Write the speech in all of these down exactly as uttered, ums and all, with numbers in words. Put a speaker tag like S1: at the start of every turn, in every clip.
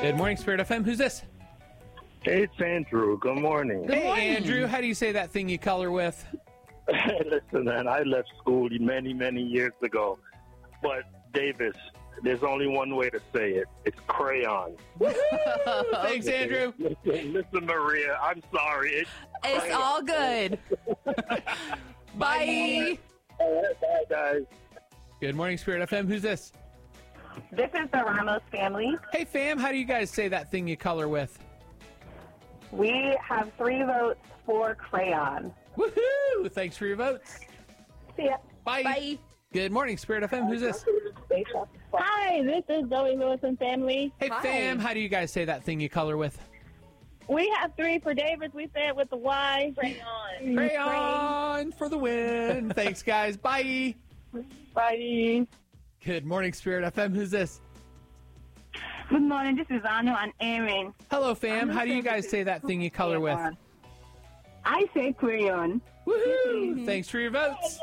S1: Good morning, Spirit F M. Who's this?
S2: Hey, it's Andrew. Good morning.
S1: Good hey, morning. Andrew. How do you say that thing you color with?
S2: Listen, man, I left school many, many years ago. But, Davis, there's only one way to say it. It's crayon.
S1: Thanks, Andrew.
S2: Listen, listen, Maria, I'm sorry. It's,
S3: it's
S2: crayon.
S3: all good. Bye.
S2: All right, bye, guys.
S1: Good morning, Spirit F M. Who's this?
S4: This is the Ramos family.
S1: Hey, fam. How do you guys say that thing you color with?
S4: We have three votes for crayon.
S1: Woohoo! Thanks for your votes.
S4: See ya.
S1: Bye.
S3: Bye.
S1: Good morning, Spirit F M. Who's this?
S5: Hi, this is Zoe Lewis and family.
S1: Hey,
S3: Hi.
S1: fam. How do you guys say that thing you color with?
S5: We have three for Davis. We say it with the Y. Crayon.
S1: Crayon for the win. Thanks, guys. Bye.
S5: Bye.
S1: Good morning, Spirit F M. Who's this?
S5: Good morning. This is Anu and Aaron.
S1: Hello, fam. How do you guys say that thing you color with?
S5: I say crayon.
S1: Woohoo! Thanks for your votes.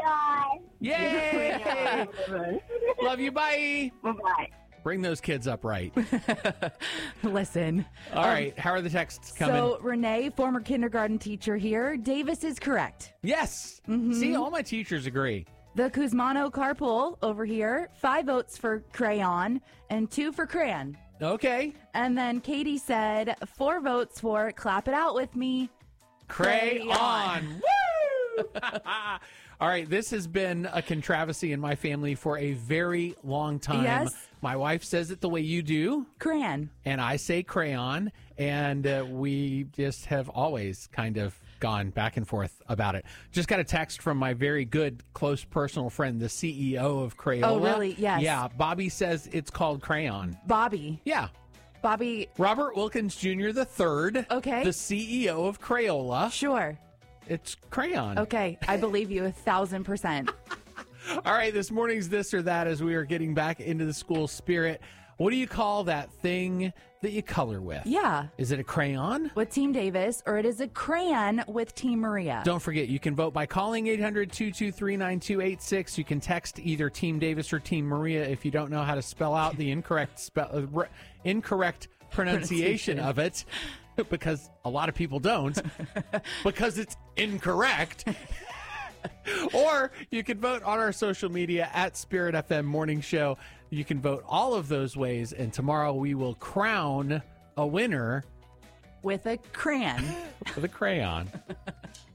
S1: Yay! Love you. Bye.
S5: Bye-bye.
S1: Bring those kids up right.
S3: Listen.
S1: All right. How are the texts coming?
S3: So, Renee, former kindergarten teacher here. Davis is correct.
S1: Yes.
S3: Mm-hmm.
S1: See, all my teachers agree.
S3: The Kuzmano carpool over here, five votes for crayon and two for crayon.
S1: Okay.
S3: And then Katie said four votes for clap it out with me.
S1: Crayon. Woo! All right. This has been a controversy in my family for a very long time.
S3: Yes.
S1: My wife says it the way you do.
S3: Crayon.
S1: And I say crayon. And uh, we just have always kind of gone back and forth about it. Just got a text from my very good, close personal friend, the C E O of Crayola.
S3: Oh, really? Yes.
S1: Yeah. Bobby says it's called crayon.
S3: Bobby.
S1: Yeah.
S3: Bobby.
S1: Robert Wilkins Junior the third.
S3: Okay.
S1: The C E O of Crayola.
S3: Sure.
S1: It's crayon.
S3: Okay. I believe you a thousand percent.
S1: All right. This morning's This or That as we are getting back into the school spirit. What do you call that thing that you color with?
S3: Yeah.
S1: Is it a crayon?
S3: With Team Davis, or it is a crayon with Team Maria.
S1: Don't forget, you can vote by calling eight hundred, two two three, nine two eight six. You can text either Team Davis or Team Maria if you don't know how to spell out the incorrect spell, uh, re- incorrect pronunciation of it, because a lot of people don't, because it's incorrect. Or you can vote on our social media at Spirit F M Morning Show. You can vote all of those ways, and tomorrow we will crown a winner
S3: With a crayon.
S1: with a crayon.